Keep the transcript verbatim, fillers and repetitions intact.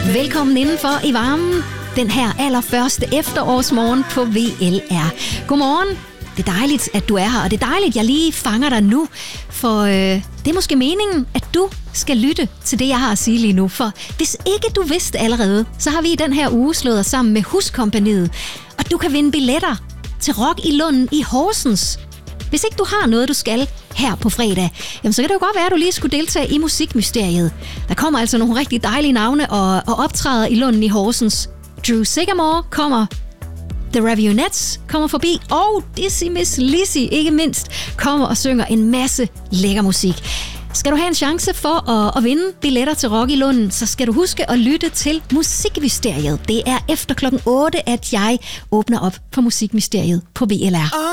Velkommen indenfor i varmen. Den her allerførste efterårsmorgen på V L R. Godmorgen. Det er dejligt, at du er her, og det er dejligt, at jeg lige fanger dig nu. For øh, det er måske meningen, at du skal lytte til det, jeg har at sige lige nu. For hvis ikke du vidste allerede, så har vi i den her uge slået os sammen med Huskompagniet. Og du kan vinde billetter til Rock i Lunden i Horsens. Hvis ikke du har noget, du skal her på fredag, jamen så kan det jo godt være, at du lige skulle deltage i Musikmysteriet. Der kommer altså nogle rigtig dejlige navne og, og optræder i Lunden i Horsens. Drew Sigamore kommer, The Raveonettes kommer forbi, og Dizzy Miss Lizzy ikke mindst kommer og synger en masse lækker musik. Skal du have en chance for at, at vinde billetter til Rock i Lunden, så skal du huske at lytte til Musikmysteriet. Det er efter klokken otte, at jeg åbner op for Musikmysteriet på V L R.